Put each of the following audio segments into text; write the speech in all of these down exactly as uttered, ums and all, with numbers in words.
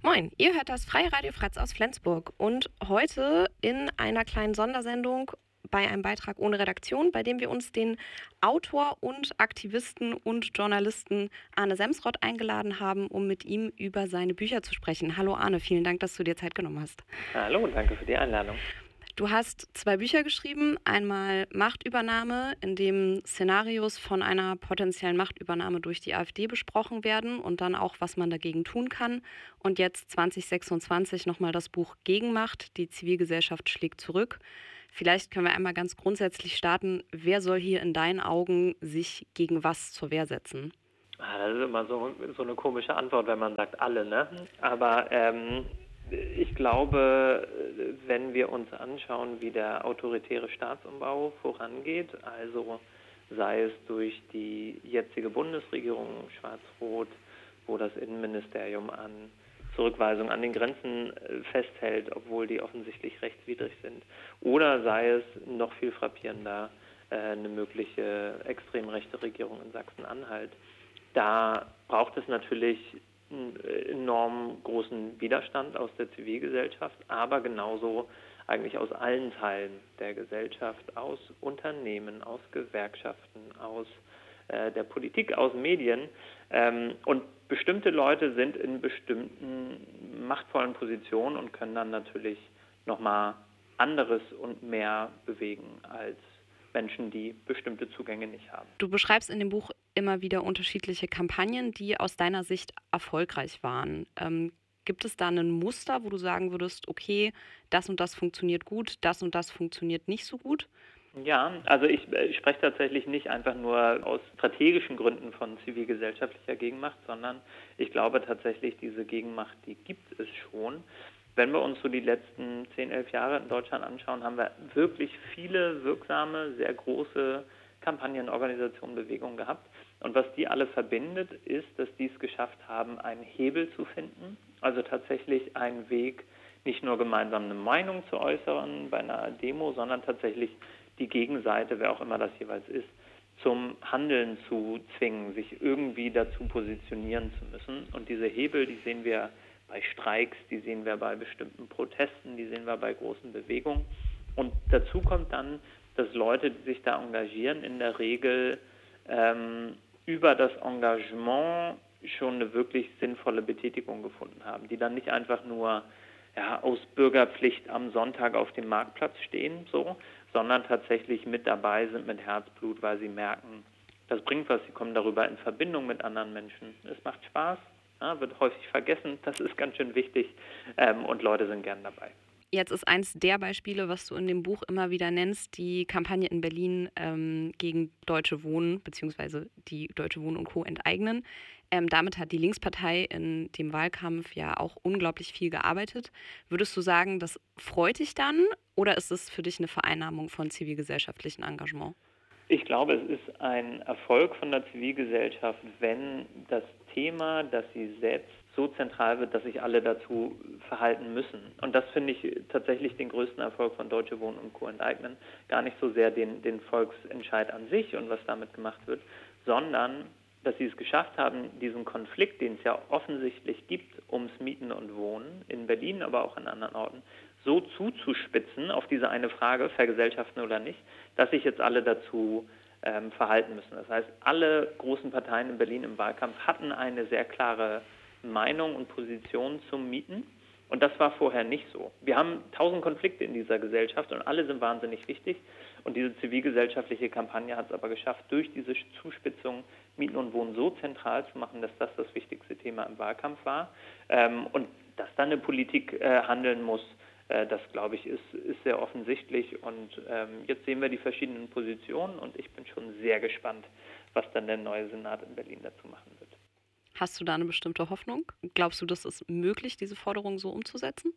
Moin, ihr hört das Freie Radio Fratz aus Flensburg und heute in einer kleinen Sondersendung bei einem Beitrag ohne Redaktion, bei dem wir uns den Autor und Aktivisten und Journalisten Arne Semsrott eingeladen haben, um mit ihm über seine Bücher zu sprechen. Hallo Arne, vielen Dank, dass du dir Zeit genommen hast. Hallo und danke für die Einladung. Du hast zwei Bücher geschrieben, einmal Machtübernahme, in dem Szenarios von einer potenziellen Machtübernahme durch die AfD besprochen werden und dann auch, was man dagegen tun kann. Und jetzt zwanzig sechsundzwanzig nochmal das Buch Gegenmacht, die Zivilgesellschaft schlägt zurück. Vielleicht können wir einmal ganz grundsätzlich starten. Wer soll hier in deinen Augen sich gegen was zur Wehr setzen? Ah, das ist immer so, so eine komische Antwort, wenn man sagt alle, ne? Aber ähm, ich glaube, wenn wir uns anschauen, wie der autoritäre Staatsumbau vorangeht, also sei es durch die jetzige Bundesregierung schwarz-rot, wo das Innenministerium an Zurückweisung an den Grenzen festhält, obwohl die offensichtlich rechtswidrig sind, oder sei es noch viel frappierender, eine mögliche extrem rechte Regierung in Sachsen-Anhalt. Da braucht es natürlich einen enorm großen Widerstand aus der Zivilgesellschaft, aber genauso eigentlich aus allen Teilen der Gesellschaft, aus Unternehmen, aus Gewerkschaften, aus äh, der Politik, aus Medien. Ähm, und bestimmte Leute sind in bestimmten machtvollen Positionen und können dann natürlich nochmal anderes und mehr bewegen als Menschen, die bestimmte Zugänge nicht haben. Du beschreibst in dem Buch immer wieder unterschiedliche Kampagnen, die aus deiner Sicht erfolgreich waren. Ähm, gibt es da ein Muster, wo du sagen würdest, okay, das und das funktioniert gut, das und das funktioniert nicht so gut? Ja, also ich, ich spreche tatsächlich nicht einfach nur aus strategischen Gründen von zivilgesellschaftlicher Gegenmacht, sondern ich glaube tatsächlich, diese Gegenmacht, die gibt es schon. Wenn wir uns so die letzten zehn, elf Jahre in Deutschland anschauen, haben wir wirklich viele wirksame, sehr große Kampagnen, Organisationen, Bewegungen gehabt. Und was die alle verbindet, ist, dass die es geschafft haben, einen Hebel zu finden, also tatsächlich einen Weg, nicht nur gemeinsam eine Meinung zu äußern bei einer Demo, sondern tatsächlich die Gegenseite, wer auch immer das jeweils ist, zum Handeln zu zwingen, sich irgendwie dazu positionieren zu müssen. Und diese Hebel, die sehen wir bei Streiks, die sehen wir bei bestimmten Protesten, die sehen wir bei großen Bewegungen. Und dazu kommt dann, dass Leute, die sich da engagieren, in der Regel ähm, über das Engagement schon eine wirklich sinnvolle Betätigung gefunden haben, die dann nicht einfach nur ja, aus Bürgerpflicht am Sonntag auf dem Marktplatz stehen, so, sondern tatsächlich mit dabei sind mit Herzblut, weil sie merken, das bringt was, sie kommen darüber in Verbindung mit anderen Menschen. Es macht Spaß. Ja, wird häufig vergessen, das ist ganz schön wichtig ähm, und Leute sind gern dabei. Jetzt ist eins der Beispiele, was du in dem Buch immer wieder nennst, die Kampagne in Berlin ähm, gegen Deutsche Wohnen bzw. die Deutsche Wohnen und Co. enteignen. Ähm, damit hat die Linkspartei in dem Wahlkampf ja auch unglaublich viel gearbeitet. Würdest du sagen, das freut dich dann oder ist es für dich eine Vereinnahmung von zivilgesellschaftlichem Engagement? Ich glaube, es ist ein Erfolg von der Zivilgesellschaft, wenn das Thema, das sie setzt, so zentral wird, dass sich alle dazu verhalten müssen. Und das finde ich tatsächlich den größten Erfolg von Deutsche Wohnen und Co. enteignen. Gar nicht so sehr den, den Volksentscheid an sich und was damit gemacht wird, sondern dass sie es geschafft haben, diesen Konflikt, den es ja offensichtlich gibt ums Mieten und Wohnen in Berlin, aber auch an anderen Orten, so zuzuspitzen auf diese eine Frage, vergesellschaften oder nicht, dass sich jetzt alle dazu ähm, verhalten müssen. Das heißt, alle großen Parteien in Berlin im Wahlkampf hatten eine sehr klare Meinung und Position zum Mieten. Und das war vorher nicht so. Wir haben tausend Konflikte in dieser Gesellschaft und alle sind wahnsinnig wichtig. Und diese zivilgesellschaftliche Kampagne hat es aber geschafft, durch diese Zuspitzung Mieten und Wohnen so zentral zu machen, dass das das wichtigste Thema im Wahlkampf war. Ähm, und dass dann eine Politik äh, handeln muss, äh, das, glaube ich, ist, ist sehr offensichtlich. Und ähm, jetzt sehen wir die verschiedenen Positionen und ich bin schon sehr gespannt, was dann der neue Senat in Berlin dazu machen wird. Hast du da eine bestimmte Hoffnung? Glaubst du, das ist möglich, diese Forderung so umzusetzen?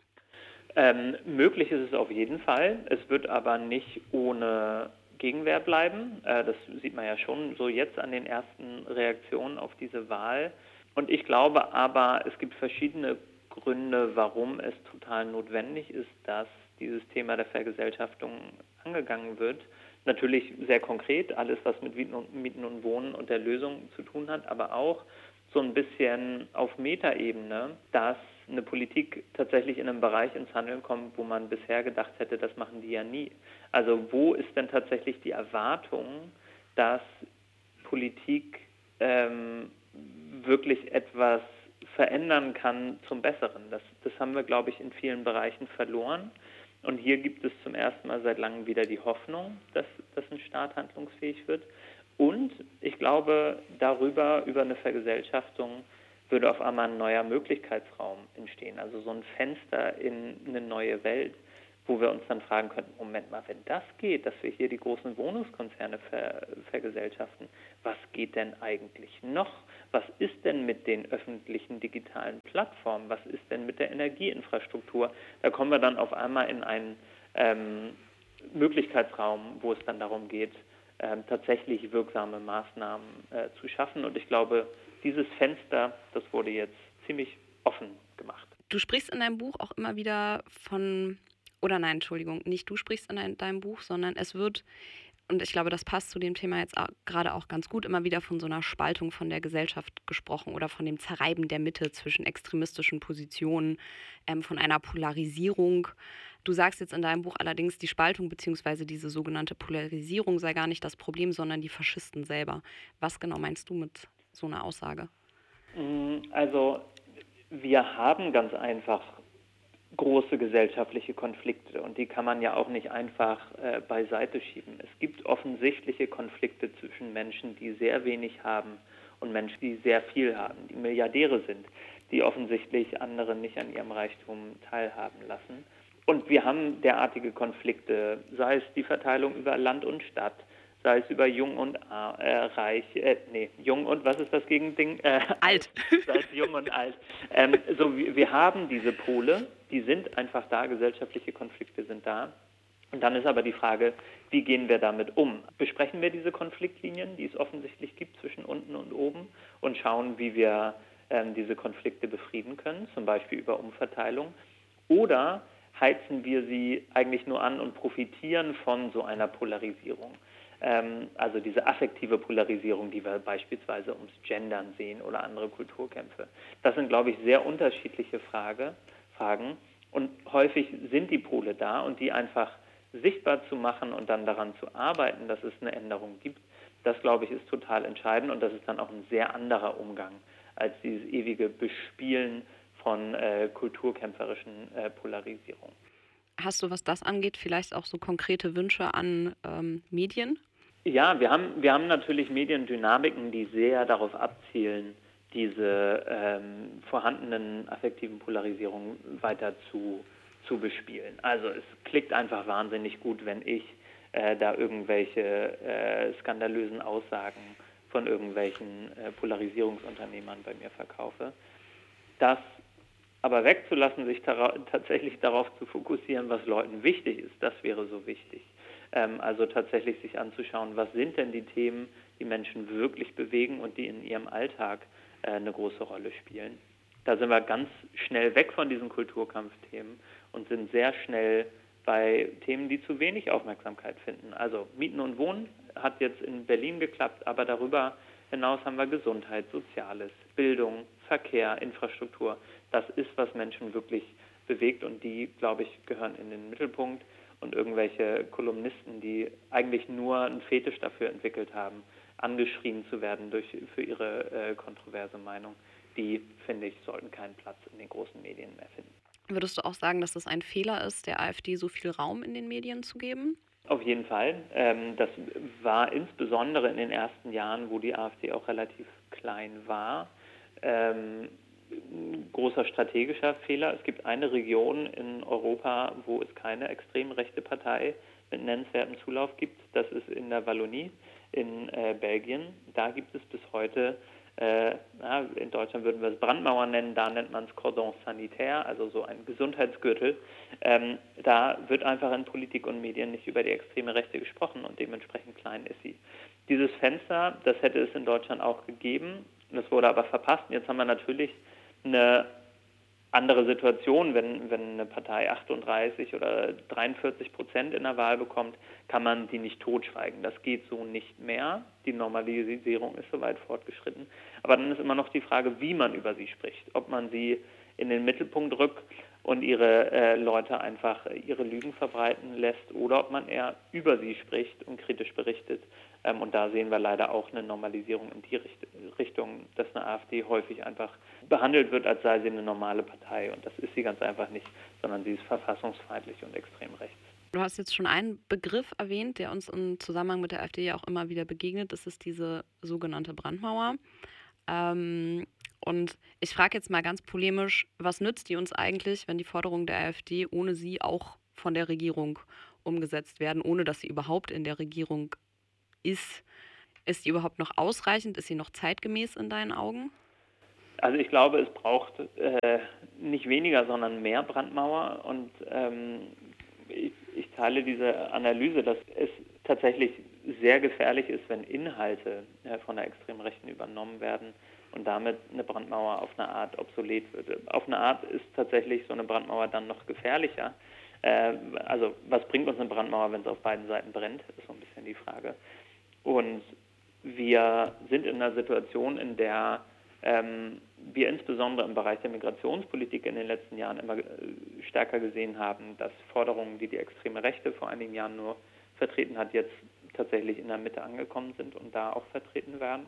Ähm, möglich ist es auf jeden Fall. Es wird aber nicht ohne Gegenwehr bleiben. Äh, das sieht man ja schon so jetzt an den ersten Reaktionen auf diese Wahl. Und ich glaube aber, es gibt verschiedene Gründe, warum es total notwendig ist, dass dieses Thema der Vergesellschaftung angegangen wird. Natürlich sehr konkret, alles was mit Mieten und, Mieten und Wohnen und der Lösung zu tun hat, aber auch so ein bisschen auf Metaebene, dass eine Politik tatsächlich in einem Bereich ins Handeln kommt, wo man bisher gedacht hätte, das machen die ja nie. Also wo ist denn tatsächlich die Erwartung, dass Politik ähm, wirklich etwas verändern kann zum Besseren? Das, das haben wir, glaube ich, in vielen Bereichen verloren. Und hier gibt es zum ersten Mal seit langem wieder die Hoffnung, dass, dass ein Staat handlungsfähig wird. Und ich glaube, darüber, über eine Vergesellschaftung, würde auf einmal ein neuer Möglichkeitsraum entstehen. Also so ein Fenster in eine neue Welt, wo wir uns dann fragen könnten, Moment mal, wenn das geht, dass wir hier die großen Wohnungskonzerne ver, vergesellschaften, was geht denn eigentlich noch? Was ist denn mit den öffentlichen digitalen Plattformen? Was ist denn mit der Energieinfrastruktur? Da kommen wir dann auf einmal in einen ähm, Möglichkeitsraum, wo es dann darum geht, ähm, tatsächlich wirksame Maßnahmen äh, zu schaffen. Und ich glaube, dieses Fenster, das wurde jetzt ziemlich offen gemacht. Du sprichst in deinem Buch auch immer wieder von, oder nein, Entschuldigung, nicht du sprichst in dein, deinem Buch, sondern es wird, und ich glaube, das passt zu dem Thema jetzt auch, gerade auch ganz gut, immer wieder von so einer Spaltung von der Gesellschaft gesprochen oder von dem Zerreiben der Mitte zwischen extremistischen Positionen, ähm, von einer Polarisierung. Du sagst jetzt in deinem Buch allerdings, die Spaltung bzw. diese sogenannte Polarisierung sei gar nicht das Problem, sondern die Faschisten selber. Was genau meinst du mit so einer Aussage? Also wir haben ganz einfach große gesellschaftliche Konflikte und die kann man ja auch nicht einfach äh, beiseite schieben. Es gibt offensichtliche Konflikte zwischen Menschen, die sehr wenig haben und Menschen, die sehr viel haben, die Milliardäre sind, die offensichtlich andere nicht an ihrem Reichtum teilhaben lassen. Und wir haben derartige Konflikte, sei es die Verteilung über Land und Stadt, sei es über Jung und äh, Reich, äh, nee, Jung und, was ist das Gegending? Äh, alt. Sei es Jung und Alt. Ähm, so, wir, wir haben diese Pole, die sind einfach da, gesellschaftliche Konflikte sind da. Und dann ist aber die Frage, wie gehen wir damit um? Besprechen wir diese Konfliktlinien, die es offensichtlich gibt zwischen unten und oben und schauen, wie wir ähm, diese Konflikte befrieden können, zum Beispiel über Umverteilung? Oder heizen wir sie eigentlich nur an und profitieren von so einer Polarisierung? Also diese affektive Polarisierung, die wir beispielsweise ums Gendern sehen oder andere Kulturkämpfe. Das sind, glaube ich, sehr unterschiedliche Frage, Fragen. Und häufig sind die Pole da und die einfach sichtbar zu machen und dann daran zu arbeiten, dass es eine Änderung gibt, das, glaube ich, ist total entscheidend. Und das ist dann auch ein sehr anderer Umgang als dieses ewige Bespielen von äh, kulturkämpferischen äh, Polarisierungen. Hast du, was das angeht, vielleicht auch so konkrete Wünsche an ähm, Medien? Ja, wir haben, wir haben natürlich Mediendynamiken, die sehr darauf abzielen, diese ähm, vorhandenen affektiven Polarisierungen weiter zu, zu bespielen. Also es klickt einfach wahnsinnig gut, wenn ich äh, da irgendwelche äh, skandalösen Aussagen von irgendwelchen äh, Polarisierungsunternehmern bei mir verkaufe. Das aber wegzulassen, sich tara- tatsächlich darauf zu fokussieren, was Leuten wichtig ist, das wäre so wichtig. Also tatsächlich sich anzuschauen, was sind denn die Themen, die Menschen wirklich bewegen und die in ihrem Alltag äh, eine große Rolle spielen. Da sind wir ganz schnell weg von diesen Kulturkampfthemen und sind sehr schnell bei Themen, die zu wenig Aufmerksamkeit finden. Also Mieten und Wohnen hat jetzt in Berlin geklappt, aber darüber hinaus haben wir Gesundheit, Soziales, Bildung, Verkehr, Infrastruktur. Das ist, was Menschen wirklich bewegt und die, glaube ich, gehören in den Mittelpunkt. Und irgendwelche Kolumnisten, die eigentlich nur einen Fetisch dafür entwickelt haben, angeschrien zu werden durch, für ihre äh, kontroverse Meinung, die, finde ich, sollten keinen Platz in den großen Medien mehr finden. Würdest du auch sagen, dass es ein Fehler ist, der AfD so viel Raum in den Medien zu geben? Auf jeden Fall. Ähm, das war insbesondere in den ersten Jahren, wo die AfD auch relativ klein war, ähm, ein großer strategischer Fehler. Es gibt eine Region in Europa, wo es keine extrem rechte Partei mit nennenswertem Zulauf gibt. Das ist in der Wallonie in äh, Belgien. Da gibt es bis heute, äh, na, in Deutschland würden wir es Brandmauer nennen, da nennt man es Cordon sanitaire, also so ein Gesundheitsgürtel. Ähm, da wird einfach in Politik und Medien nicht über die extreme Rechte gesprochen und dementsprechend klein ist sie. Dieses Fenster, das hätte es in Deutschland auch gegeben, das wurde aber verpasst. Jetzt haben wir natürlich eine andere Situation, wenn, wenn eine Partei achtunddreißig oder dreiundvierzig Prozent in der Wahl bekommt, kann man die nicht totschweigen. Das geht so nicht mehr. Die Normalisierung ist soweit fortgeschritten. Aber dann ist immer noch die Frage, wie man über sie spricht. Ob man sie in den Mittelpunkt rückt und ihre äh, Leute einfach ihre Lügen verbreiten lässt oder ob man eher über sie spricht und kritisch berichtet. Ähm, und da sehen wir leider auch eine Normalisierung in die Richt- Richtung, dass eine AfD häufig einfach behandelt wird, als sei sie eine normale Partei. Und das ist sie ganz einfach nicht, sondern sie ist verfassungsfeindlich und extrem rechts. Du hast jetzt schon einen Begriff erwähnt, der uns im Zusammenhang mit der AfD ja auch immer wieder begegnet. Das ist diese sogenannte Brandmauer. Ähm, und ich frage jetzt mal ganz polemisch, was nützt die uns eigentlich, wenn die Forderungen der AfD ohne sie auch von der Regierung umgesetzt werden, ohne dass sie überhaupt in der Regierung ist? Ist die überhaupt noch ausreichend? Ist sie noch zeitgemäß in deinen Augen? Also ich glaube, es braucht äh, nicht weniger, sondern mehr Brandmauer. Und ähm, ich, ich teile diese Analyse, dass es tatsächlich sehr gefährlich ist, wenn Inhalte äh, von der extremen Rechten übernommen werden und damit eine Brandmauer auf eine Art obsolet wird. Auf eine Art ist tatsächlich so eine Brandmauer dann noch gefährlicher. Äh, also was bringt uns eine Brandmauer, wenn es auf beiden Seiten brennt, ist so ein bisschen die Frage. Und wir sind in einer Situation, in der ähm, wir insbesondere im Bereich der Migrationspolitik in den letzten Jahren immer äh, stärker gesehen haben, dass Forderungen, die die extreme Rechte vor einigen Jahren nur vertreten hat, jetzt tatsächlich in der Mitte angekommen sind und da auch vertreten werden.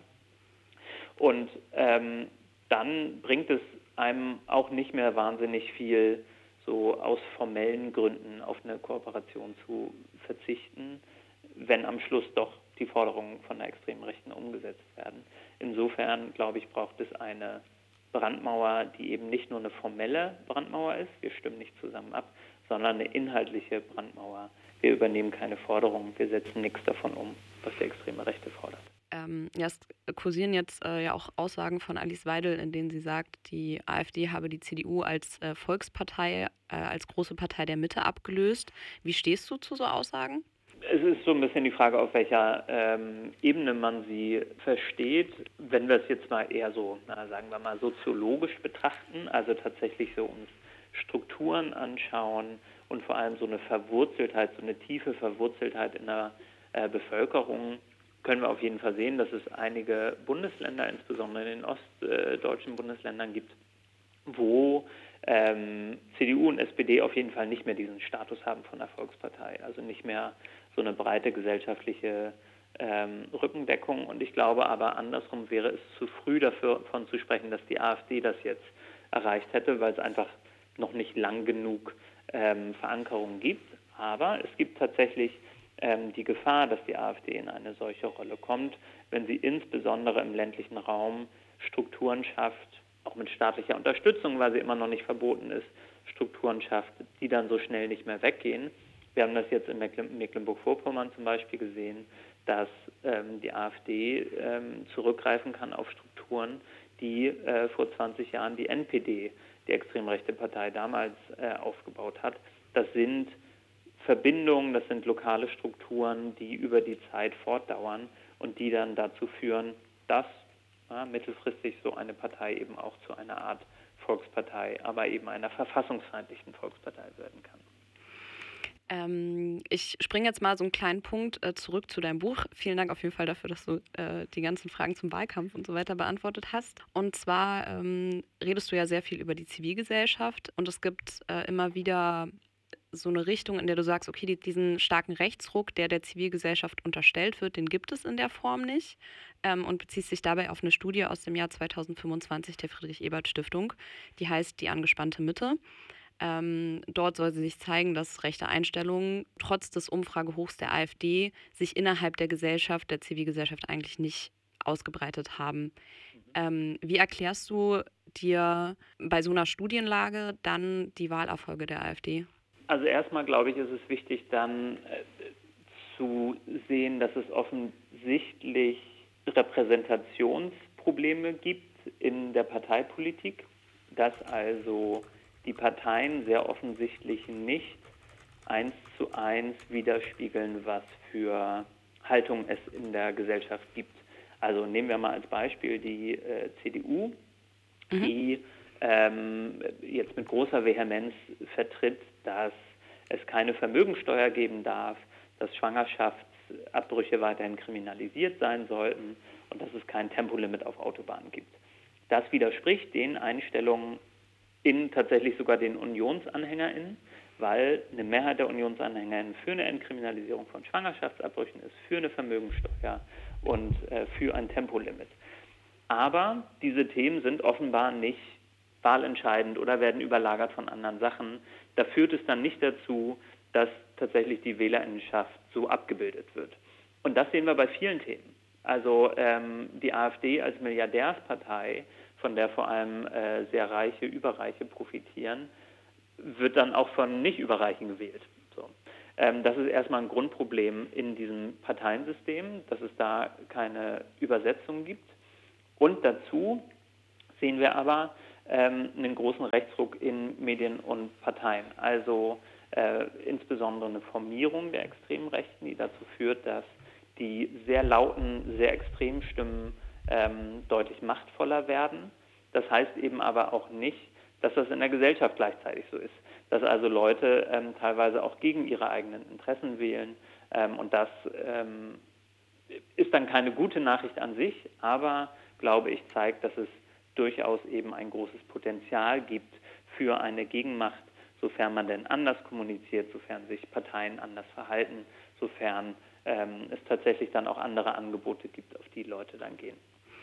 Und ähm, dann bringt es einem auch nicht mehr wahnsinnig viel, so aus formellen Gründen auf eine Kooperation zu verzichten, wenn am Schluss doch die Forderungen von der extremen Rechten umgesetzt werden. Insofern, glaube ich, braucht es eine Brandmauer, die eben nicht nur eine formelle Brandmauer ist, wir stimmen nicht zusammen ab, sondern eine inhaltliche Brandmauer. Wir übernehmen keine Forderungen, wir setzen nichts davon um, was die extreme Rechte fordert. Ähm, ja, es kursieren jetzt äh, ja auch Aussagen von Alice Weidel, in denen sie sagt, die AfD habe die C D U als äh, Volkspartei, äh, als große Partei der Mitte abgelöst. Wie stehst du zu so Aussagen? Es ist so ein bisschen die Frage, auf welcher ähm, Ebene man sie versteht. Wenn wir es jetzt mal eher so, na, sagen wir mal, soziologisch betrachten, also tatsächlich so uns Strukturen anschauen und vor allem so eine Verwurzeltheit, so eine tiefe Verwurzeltheit in der äh, Bevölkerung, können wir auf jeden Fall sehen, dass es einige Bundesländer, insbesondere in den ostdeutschen Bundesländern gibt, wo ähm, C D U und S P D auf jeden Fall nicht mehr diesen Status haben von der Volkspartei, also nicht mehr so eine breite gesellschaftliche ähm, Rückendeckung. Und ich glaube aber, andersrum wäre es zu früh davon zu sprechen, dass die AfD das jetzt erreicht hätte, weil es einfach noch nicht lang genug ähm, Verankerung gibt. Aber es gibt tatsächlich ähm, die Gefahr, dass die AfD in eine solche Rolle kommt, wenn sie insbesondere im ländlichen Raum Strukturen schafft, auch mit staatlicher Unterstützung, weil sie immer noch nicht verboten ist, Strukturen schafft, die dann so schnell nicht mehr weggehen. Wir haben das jetzt in Mecklenburg-Vorpommern zum Beispiel gesehen, dass ähm, die AfD ähm, zurückgreifen kann auf Strukturen, die äh, vor zwanzig Jahren die N P D, die extrem rechte Partei, damals äh, aufgebaut hat. Das sind Verbindungen, das sind lokale Strukturen, die über die Zeit fortdauern und die dann dazu führen, dass ja, mittelfristig so eine Partei eben auch zu einer Art Volkspartei, aber eben einer verfassungsfeindlichen Volkspartei werden kann. Ähm, ich springe jetzt mal so einen kleinen Punkt äh, zurück zu deinem Buch. Vielen Dank auf jeden Fall dafür, dass du äh, die ganzen Fragen zum Wahlkampf und so weiter beantwortet hast. Und zwar ähm, redest du ja sehr viel über die Zivilgesellschaft und es gibt äh, immer wieder so eine Richtung, in der du sagst, okay, die, diesen starken Rechtsruck, der der Zivilgesellschaft unterstellt wird, den gibt es in der Form nicht ähm, und beziehst sich dabei auf eine Studie aus dem Jahr zweitausendfünfundzwanzig der Friedrich-Ebert-Stiftung, die heißt Die angespannte Mitte. Ähm, dort soll sie sich zeigen, dass rechte Einstellungen trotz des Umfragehochs der AfD sich innerhalb der Gesellschaft, der Zivilgesellschaft eigentlich nicht ausgebreitet haben. Ähm, wie erklärst du dir bei so einer Studienlage dann die Wahlerfolge der AfD? Also erstmal glaube ich, ist es wichtig dann äh, zu sehen, dass es offensichtlich Repräsentationsprobleme gibt in der Parteipolitik, dass also die Parteien sehr offensichtlich nicht eins zu eins widerspiegeln, was für Haltung es in der Gesellschaft gibt. Also nehmen wir mal als Beispiel die äh, C D U, Mhm. die ähm, jetzt mit großer Vehemenz vertritt, dass es keine Vermögensteuer geben darf, dass Schwangerschaftsabbrüche weiterhin kriminalisiert sein sollten und dass es kein Tempolimit auf Autobahnen gibt. Das widerspricht den Einstellungen in tatsächlich sogar den UnionsanhängerInnen, weil eine Mehrheit der UnionsanhängerInnen für eine Entkriminalisierung von Schwangerschaftsabbrüchen ist, für eine Vermögensteuer und äh, für ein Tempolimit. Aber diese Themen sind offenbar nicht wahlentscheidend oder werden überlagert von anderen Sachen. Da führt es dann nicht dazu, dass tatsächlich die Wählerinnenschaft so abgebildet wird. Und das sehen wir bei vielen Themen. Also ähm, die AfD als Milliardärspartei, von der vor allem äh, sehr Reiche, Überreiche profitieren, wird dann auch von Nicht-Überreichen gewählt. So. Ähm, das ist erstmal ein Grundproblem in diesem Parteiensystem, dass es da keine Übersetzung gibt. Und dazu sehen wir aber ähm, einen großen Rechtsruck in Medien und Parteien. Also äh, insbesondere eine Formierung der extremen Rechten, die dazu führt, dass die sehr lauten, sehr extremen Stimmen ähm, deutlich machtvoller werden. Das heißt eben aber auch nicht, dass das in der Gesellschaft gleichzeitig so ist. Dass also Leute ähm, teilweise auch gegen ihre eigenen Interessen wählen. Ähm, und das ähm, ist dann keine gute Nachricht an sich, aber, glaube ich, zeigt, dass es durchaus eben ein großes Potenzial gibt für eine Gegenmacht, sofern man denn anders kommuniziert, sofern sich Parteien anders verhalten, sofern ähm, es tatsächlich dann auch andere Angebote gibt, auf die Leute dann gehen.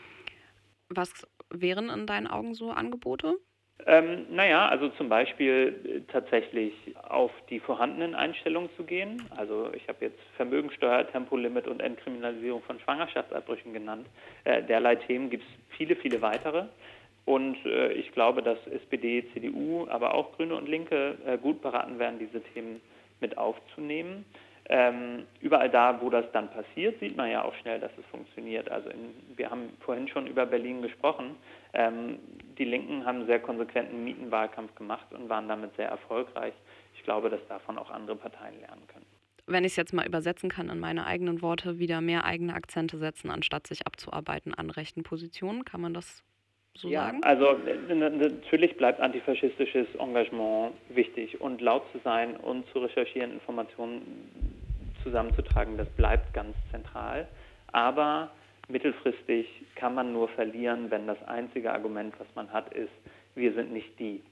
Was wären in deinen Augen so Angebote? Ähm, naja, also zum Beispiel äh, tatsächlich auf die vorhandenen Einstellungen zu gehen. Also ich habe jetzt Vermögensteuer, Tempolimit und Entkriminalisierung von Schwangerschaftsabbrüchen genannt. Äh, derlei Themen gibt es viele, viele weitere. Und äh, ich glaube, dass S P D, C D U, aber auch Grüne und Linke äh, gut beraten werden, diese Themen mit aufzunehmen. Ähm, überall da, wo das dann passiert, sieht man ja auch schnell, dass es funktioniert. Also in, wir haben vorhin schon über Berlin gesprochen. Ähm, die Linken haben einen sehr konsequenten Mietenwahlkampf gemacht und waren damit sehr erfolgreich. Ich glaube, dass davon auch andere Parteien lernen können. Wenn ich es jetzt mal übersetzen kann in meine eigenen Worte, wieder mehr eigene Akzente setzen, anstatt sich abzuarbeiten an rechten Positionen. Kann man das so Ja, sagen? also natürlich bleibt antifaschistisches Engagement wichtig und laut zu sein und zu recherchieren, Informationen zusammenzutragen, das bleibt ganz zentral. Aber mittelfristig kann man nur verlieren, wenn das einzige Argument, was man hat, ist, wir sind nicht die.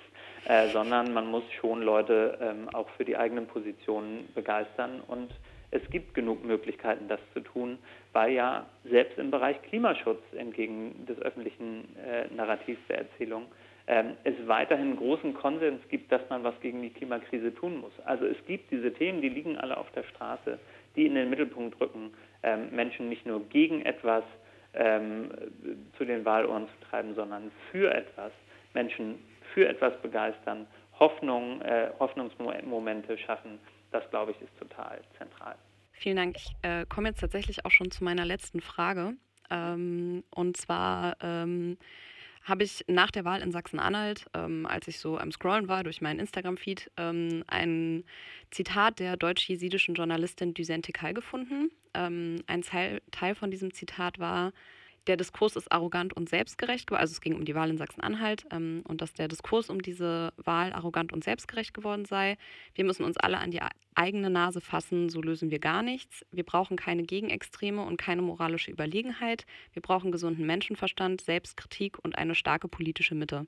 Äh, sondern man muss schon Leute ähm, auch für die eigenen Positionen begeistern und es gibt genug Möglichkeiten, das zu tun, weil ja selbst im Bereich Klimaschutz entgegen des öffentlichen äh, Narrativs der Erzählung ähm, es weiterhin einen großen Konsens gibt, dass man was gegen die Klimakrise tun muss. Also es gibt diese Themen, die liegen alle auf der Straße, die in den Mittelpunkt rücken, ähm, Menschen nicht nur gegen etwas ähm, zu den Wahlurnen zu treiben, sondern für etwas, Menschen für etwas begeistern, Hoffnung, äh, Hoffnungsmomente schaffen. Das, glaube ich, ist total zentral. Vielen Dank. Ich äh, komme jetzt tatsächlich auch schon zu meiner letzten Frage. Ähm, und zwar ähm, habe ich nach der Wahl in Sachsen-Anhalt, ähm, als ich so am Scrollen war durch meinen Instagram-Feed, ähm, ein Zitat der deutsch-jesidischen Journalistin Düsen Tekal gefunden. Ähm, ein Teil, Teil von diesem Zitat war: Der Diskurs ist arrogant und selbstgerecht geworden. Also es ging um die Wahl in Sachsen-Anhalt ähm, und dass der Diskurs um diese Wahl arrogant und selbstgerecht geworden sei. Wir müssen uns alle an die eigene Nase fassen, so lösen wir gar nichts. Wir brauchen keine Gegenextreme und keine moralische Überlegenheit. Wir brauchen gesunden Menschenverstand, Selbstkritik und eine starke politische Mitte.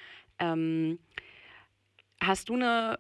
Ähm, hast du eine,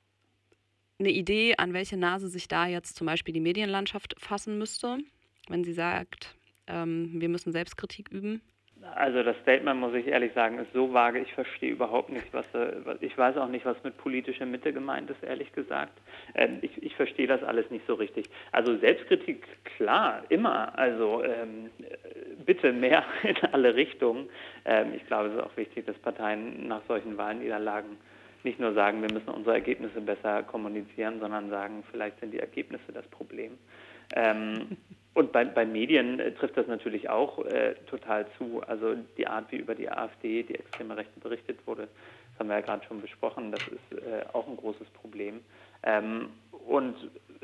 eine Idee, an welche Nase sich da jetzt zum Beispiel die Medienlandschaft fassen müsste, wenn sie sagt, ähm, wir müssen Selbstkritik üben? Also das Statement, muss ich ehrlich sagen, ist so vage, ich verstehe überhaupt nicht, was, ich weiß auch nicht, was mit politischer Mitte gemeint ist, ehrlich gesagt. Ich, ich verstehe das alles nicht so richtig. Also Selbstkritik, klar, immer, also ähm, bitte mehr in alle Richtungen. Ähm, ich glaube, es ist auch wichtig, dass Parteien nach solchen Wahlniederlagen nicht nur sagen, wir müssen unsere Ergebnisse besser kommunizieren, sondern sagen, vielleicht sind die Ergebnisse das Problem. Ähm, Und bei, bei Medien äh, trifft das natürlich auch äh, total zu. Also die Art, wie über die AfD, die extreme Rechte berichtet wurde, das haben wir ja gerade schon besprochen, das ist äh, auch ein großes Problem. Ähm, und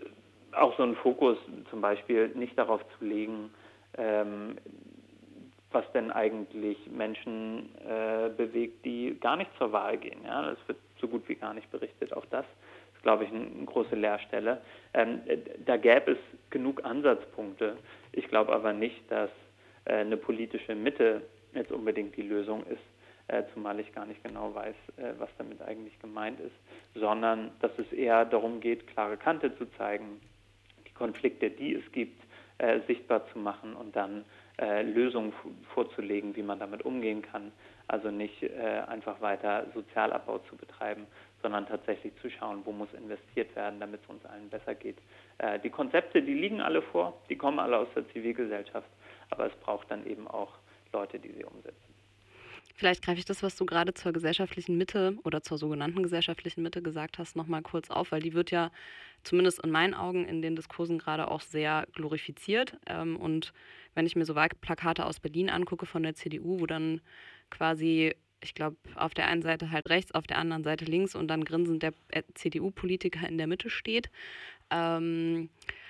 auch so einen Fokus zum Beispiel nicht darauf zu legen, ähm, was denn eigentlich Menschen äh, bewegt, die gar nicht zur Wahl gehen. Ja? Das wird so gut wie gar nicht berichtet. Auch das ist, glaube ich, eine, eine große Leerstelle. Ähm, da gäbe es genug Ansatzpunkte. Ich glaube aber nicht, dass äh, eine politische Mitte jetzt unbedingt die Lösung ist, äh, zumal ich gar nicht genau weiß, äh, was damit eigentlich gemeint ist, sondern dass es eher darum geht, klare Kante zu zeigen, die Konflikte, die es gibt, äh, sichtbar zu machen und dann äh, Lösungen f- vorzulegen, wie man damit umgehen kann. Also nicht äh, einfach weiter Sozialabbau zu betreiben, sondern tatsächlich zu schauen, wo muss investiert werden, damit es uns allen besser geht. Äh, die Konzepte, die liegen alle vor, die kommen alle aus der Zivilgesellschaft, aber es braucht dann eben auch Leute, die sie umsetzen. Vielleicht greife ich das, was du gerade zur gesellschaftlichen Mitte oder zur sogenannten gesellschaftlichen Mitte gesagt hast, nochmal kurz auf, weil die wird ja zumindest in meinen Augen in den Diskursen gerade auch sehr glorifiziert. Ähm, und wenn ich mir so Wahlplakate aus Berlin angucke von der C D U, wo dann quasi, ich glaube, auf der einen Seite halt rechts, auf der anderen Seite links und dann grinsend der äh, C D U-Politiker in der Mitte steht, ähm,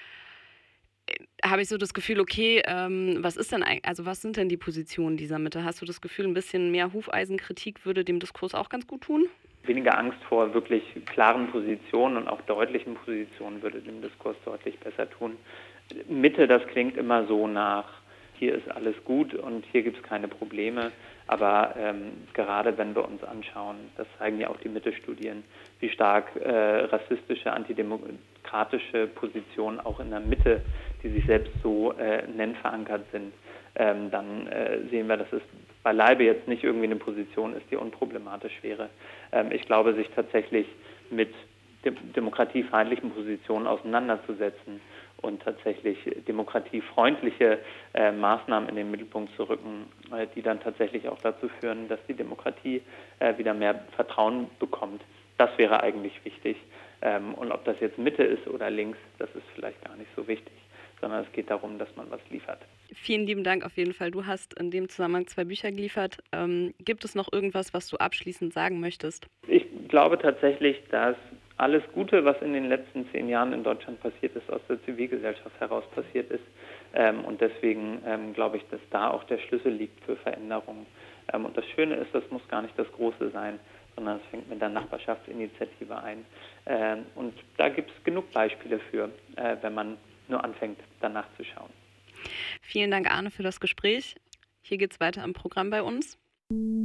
habe ich so das Gefühl, okay, ähm, was ist denn eigentlich, also was sind denn die Positionen dieser Mitte? Hast du das Gefühl, ein bisschen mehr Hufeisenkritik würde dem Diskurs auch ganz gut tun? Weniger Angst vor wirklich klaren Positionen und auch deutlichen Positionen würde dem Diskurs deutlich besser tun. Mitte, das klingt immer so nach, hier ist alles gut und hier gibt es keine Probleme. Aber ähm, gerade wenn wir uns anschauen, das zeigen ja auch die Mitte-Studien, wie stark äh, rassistische, antidemokratische Positionen auch in der Mitte, die sich selbst so äh, nennen, verankert sind, ähm, dann äh, sehen wir, dass es beileibe jetzt nicht irgendwie eine Position ist, die unproblematisch wäre. Ähm, ich glaube, sich tatsächlich mit dem demokratiefeindlichen Positionen auseinanderzusetzen und tatsächlich demokratiefreundliche äh, Maßnahmen in den Mittelpunkt zu rücken, äh, die dann tatsächlich auch dazu führen, dass die Demokratie äh, wieder mehr Vertrauen bekommt. Das wäre eigentlich wichtig. Ähm, und ob das jetzt Mitte ist oder links, das ist vielleicht gar nicht so wichtig, sondern es geht darum, dass man was liefert. Vielen lieben Dank auf jeden Fall. Du hast in dem Zusammenhang zwei Bücher geliefert. Ähm, gibt es noch irgendwas, was du abschließend sagen möchtest? Ich glaube tatsächlich, dass alles Gute, was in den letzten zehn Jahren in Deutschland passiert ist, aus der Zivilgesellschaft heraus passiert ist. Ähm, und deswegen ähm, glaube ich, dass da auch der Schlüssel liegt für Veränderungen. Ähm, und das Schöne ist, das muss gar nicht das Große sein, sondern es fängt mit der Nachbarschaftsinitiative ein. Ähm, und da gibt es genug Beispiele für, äh, wenn man nur anfängt, danach zu schauen. Vielen Dank, Arne, für das Gespräch. Hier geht es weiter im Programm bei uns.